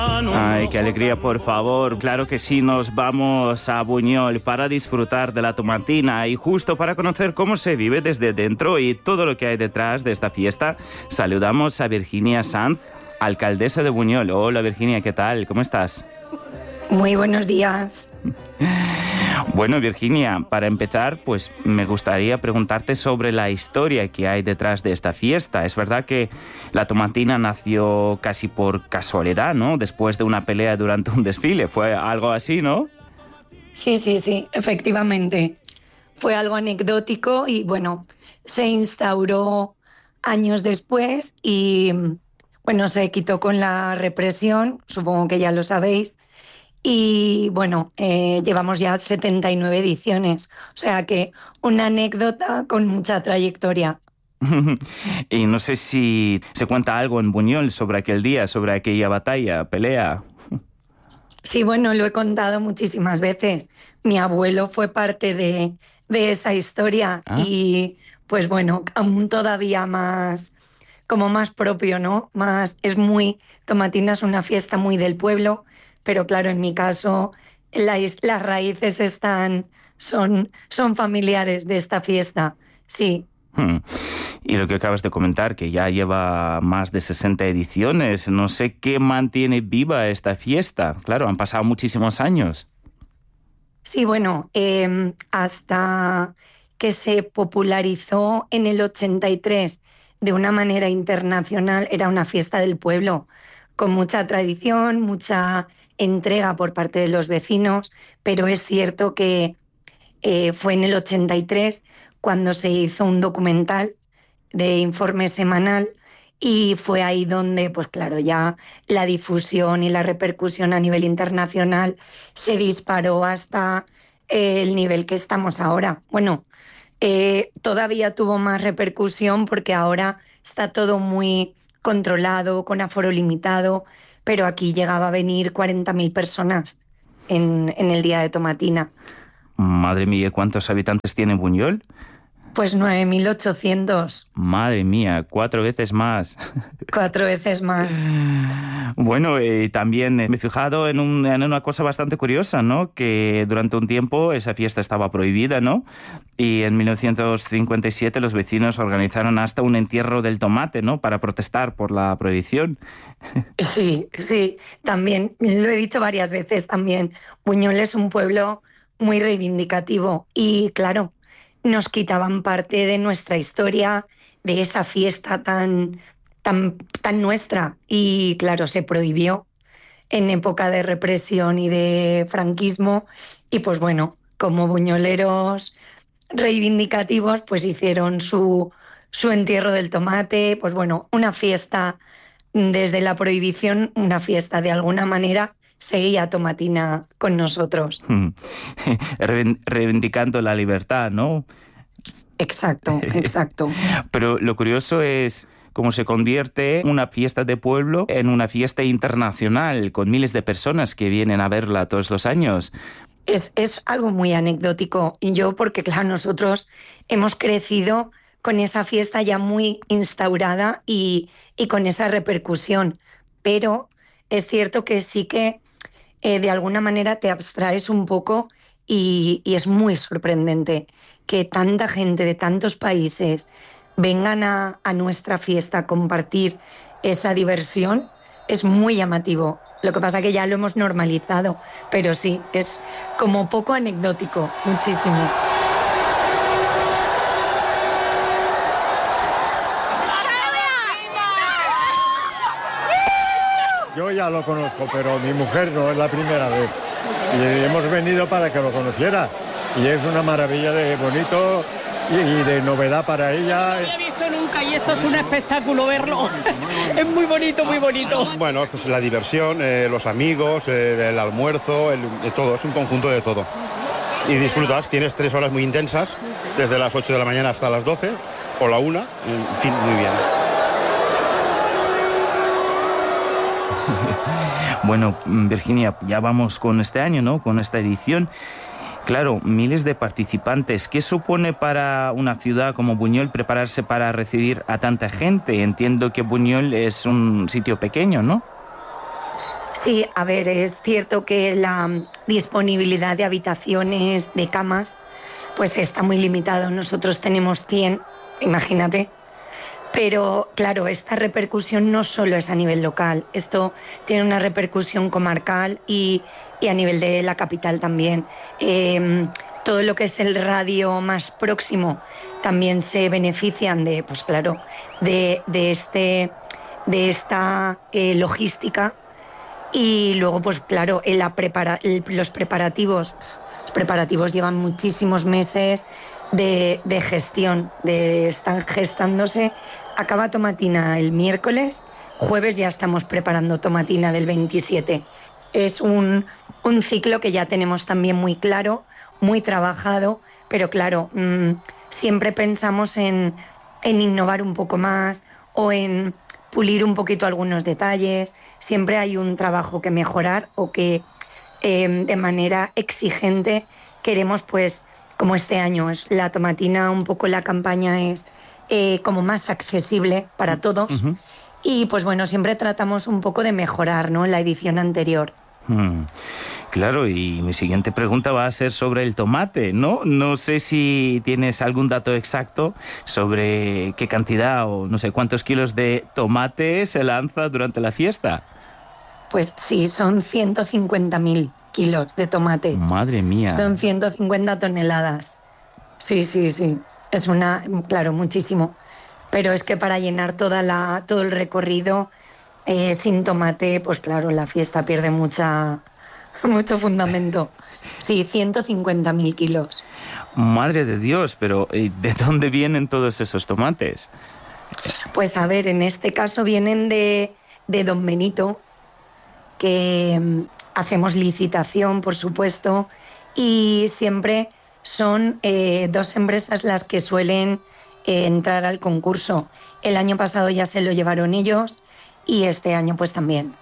Ay, qué alegría, por favor. Claro que sí, nos vamos a Buñol para disfrutar de la tomatina y justo para conocer cómo se vive desde dentro y todo lo que hay detrás de esta fiesta. Saludamos a Virginia Sanz, alcaldesa de Buñol. Hola Virginia, ¿qué tal? ¿Cómo estás? Muy buenos días. Bueno, Virginia, para empezar, pues me gustaría preguntarte sobre la historia que hay detrás de esta fiesta. Es verdad que la tomatina nació casi por casualidad, ¿no? Después de una pelea durante un desfile. Fue algo así, ¿no? Sí, efectivamente. Fue algo anecdótico y bueno, se instauró años después y bueno, se quitó con la represión, supongo que ya lo sabéis. Y bueno, llevamos ya 79 ediciones, o sea que una anécdota con mucha trayectoria. Y no sé si se cuenta algo en Buñol sobre aquel día, sobre aquella batalla, pelea. Sí, bueno, lo he contado muchísimas veces. Mi abuelo fue parte de esa historia y pues bueno, aún todavía más, como más propio, ¿no? Tomatina es una fiesta muy del pueblo. Pero claro, en mi caso, las raíces son familiares de esta fiesta, sí. Y lo que acabas de comentar, que ya lleva más de 60 ediciones, no sé qué mantiene viva esta fiesta. Claro, han pasado muchísimos años. Sí, bueno, hasta que se popularizó en el 83 de una manera internacional, era una fiesta del pueblo, con mucha tradición, mucha entrega por parte de los vecinos, pero es cierto que fue en el 83 cuando se hizo un documental de informe semanal y fue ahí donde, pues claro, ya la difusión y la repercusión a nivel internacional se disparó hasta el nivel que estamos ahora. Bueno, todavía tuvo más repercusión porque ahora está todo muy controlado, con aforo limitado, pero aquí llegaba a venir 40.000 personas en el día de tomatina. Madre mía, ¿cuántos habitantes tiene Buñol? Pues 9.800. Madre mía, 4 veces más. 4 veces más. Bueno, también me he fijado en una cosa bastante curiosa, ¿no? Que durante un tiempo esa fiesta estaba prohibida, ¿no? Y en 1957 los vecinos organizaron hasta un entierro del tomate, ¿no? Para protestar por la prohibición. Sí, también, lo he dicho varias veces también. Buñol es un pueblo muy reivindicativo y, claro, nos quitaban parte de nuestra historia, de esa fiesta tan nuestra. Y claro, se prohibió en época de represión y de franquismo. Y pues bueno, como buñoleros reivindicativos, pues hicieron su entierro del tomate. Pues bueno, una fiesta desde la prohibición, una fiesta de alguna manera. Seguía Tomatina con nosotros. Reivindicando la libertad, ¿no? Exacto. Pero lo curioso es cómo se convierte una fiesta de pueblo en una fiesta internacional, con miles de personas que vienen a verla todos los años. Es algo muy anecdótico. Yo, porque claro, nosotros hemos crecido con esa fiesta ya muy instaurada y con esa repercusión. Pero es cierto que sí que de alguna manera te abstraes un poco y es muy sorprendente que tanta gente de tantos países vengan a nuestra fiesta a compartir esa diversión. Es muy llamativo. Lo que pasa es que ya lo hemos normalizado, pero sí, es como poco anecdótico, muchísimo. Yo ya lo conozco, pero mi mujer no, es la primera vez. Y hemos venido para que lo conociera. Y es una maravilla de bonito y de novedad para ella. No lo he visto nunca y esto es un espectáculo verlo. Es muy bonito, muy bonito. Bueno, pues la diversión, los amigos, el almuerzo, todo, es un conjunto de todo. Y disfrutas, tienes 3 horas muy intensas, desde las 8 de la mañana hasta las 12 o la 1, en fin, muy bien. Bueno, Virginia, ya vamos con este año, ¿no? Con esta edición. Claro, miles de participantes. ¿Qué supone para una ciudad como Buñol prepararse para recibir a tanta gente? Entiendo que Buñol es un sitio pequeño, ¿no? Sí, a ver, es cierto que la disponibilidad de habitaciones, de camas, pues está muy limitado. Nosotros tenemos 100, imagínate. Pero claro, esta repercusión no solo es a nivel local, esto tiene una repercusión comarcal y a nivel de la capital también. Todo lo que es el radio más próximo también se benefician de, pues claro, de esta logística. Y luego, pues claro, los preparativos llevan muchísimos meses de gestión, están gestándose. Acaba Tomatina el miércoles, jueves ya estamos preparando Tomatina del 27. Es un ciclo que ya tenemos también muy claro, muy trabajado, pero claro, siempre pensamos en innovar un poco más o en pulir un poquito algunos detalles. Siempre hay un trabajo que mejorar o que de manera exigente queremos, pues, como este año es la Tomatina, un poco la campaña es como más accesible para todos. Uh-huh. Y pues bueno, siempre tratamos un poco de mejorar, ¿no?, la edición anterior. Claro, y mi siguiente pregunta va a ser sobre el tomate, ¿no? No sé si tienes algún dato exacto sobre qué cantidad o no sé cuántos kilos de tomate se lanza durante la fiesta. Pues sí, son 150.000 kilos de tomate. Madre mía. Son 150 toneladas. Sí. Es claro, muchísimo. Pero es que para llenar todo el recorrido sin tomate, pues claro, la fiesta pierde mucho fundamento. Sí, 150.000 kilos. Madre de Dios, pero ¿de dónde vienen todos esos tomates? Pues a ver, en este caso vienen de Don Benito, que hacemos licitación, por supuesto, y siempre son 2 empresas las que suelen entrar al concurso. El año pasado ya se lo llevaron ellos y este año pues también.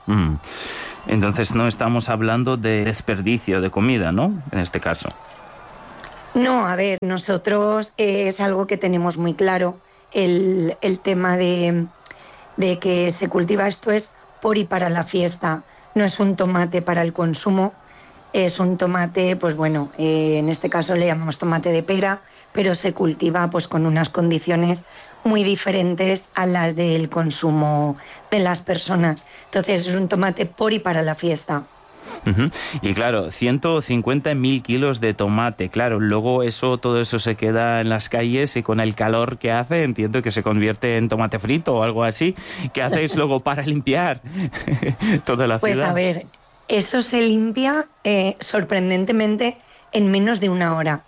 Entonces no estamos hablando de desperdicio de comida, ¿no? En este caso. No, a ver, nosotros es algo que tenemos muy claro. El tema de que se cultiva esto es por y para la fiesta. No es un tomate para el consumo. Es un tomate, pues bueno, en este caso le llamamos tomate de pera, pero se cultiva pues con unas condiciones muy diferentes a las del consumo de las personas. Entonces es un tomate por y para la fiesta. Uh-huh. Y claro, 150.000 kilos de tomate, claro, luego todo eso se queda en las calles y con el calor que hace, entiendo que se convierte en tomate frito o algo así. ¿Qué hacéis luego para limpiar toda la ciudad? Pues a ver, eso se limpia sorprendentemente en menos de 1 hora.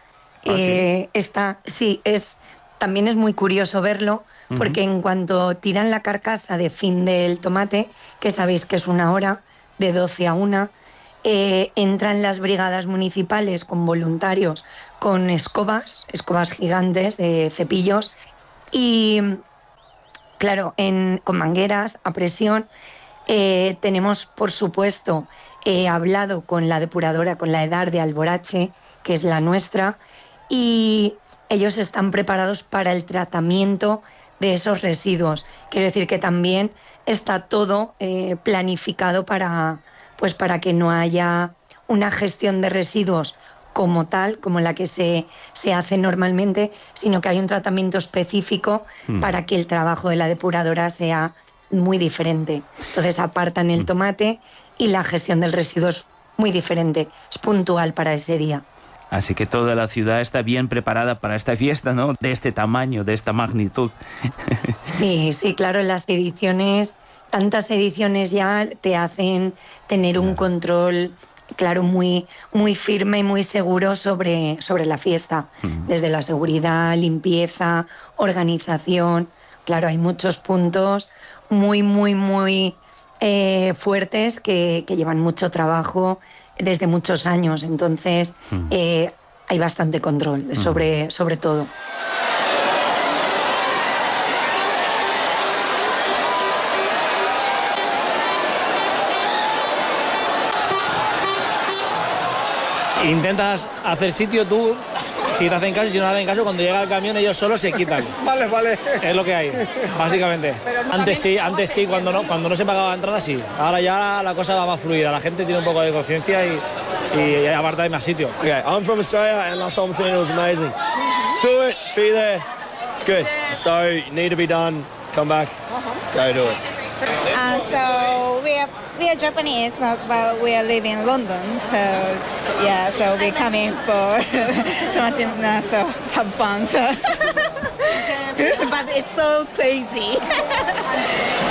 ¿Sí? También es muy curioso verlo, porque en cuanto tiran la carcasa de fin del tomate, que sabéis que es 1 hora, de 12 a 1, entran las brigadas municipales con voluntarios, con escobas gigantes de cepillos, y claro, con mangueras a presión. Tenemos, por supuesto, hablado con la depuradora, con la EDAR de Alborache, que es la nuestra, y ellos están preparados para el tratamiento de esos residuos. Quiero decir que también está todo planificado para que no haya una gestión de residuos como tal, como la que se hace normalmente, sino que hay un tratamiento específico para que el trabajo de la depuradora sea muy diferente. Entonces apartan el tomate y la gestión del residuo es muy diferente, es puntual para ese día. Así que toda la ciudad está bien preparada para esta fiesta, ¿no? De este tamaño, de esta magnitud. Sí, claro, tantas ediciones ya te hacen tener un control, claro, muy, muy firme y muy seguro sobre la fiesta. Desde la seguridad, limpieza, organización. Claro, hay muchos puntos muy, muy, muy fuertes que llevan mucho trabajo desde muchos años. Entonces, hay bastante control sobre todo. Intentas hacer sitio tú, Si te hacen caso y si no te hacen caso, cuando llega el camión ellos solos se quitan. Vale. Es lo que hay, básicamente. Antes sí, cuando no se pagaba entrada sí. Ahora ya la cosa va más fluida, la gente tiene un poco de conciencia y aparte hay más sitio. Okay, I'm from Australia and last time it was amazing. Do it, be there, it's good. So need to be done, come back, go do it. So we are Japanese, but we are living in London. So yeah, so we're coming for Tomatina, so have fun. So. But it's so crazy.